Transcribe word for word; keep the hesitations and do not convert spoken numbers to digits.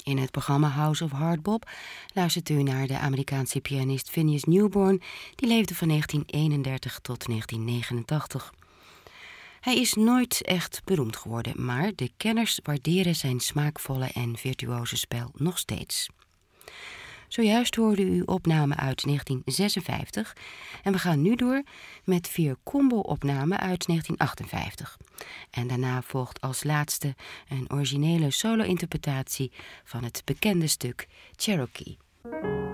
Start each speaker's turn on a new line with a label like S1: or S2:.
S1: In het programma House of Hardbop luistert u naar de Amerikaanse pianist Phineas Newborn, die leefde van negentien eenendertig tot negentien negenentachtig. Hij is nooit echt beroemd geworden, maar de kenners waarderen zijn smaakvolle en virtuoze spel nog steeds. Zojuist hoorde u opnamen uit negentien zesenvijftig en we gaan nu door met vier combo-opnamen uit negentien achtenvijftig. En daarna volgt als laatste een originele solo-interpretatie van het bekende stuk Cherokee.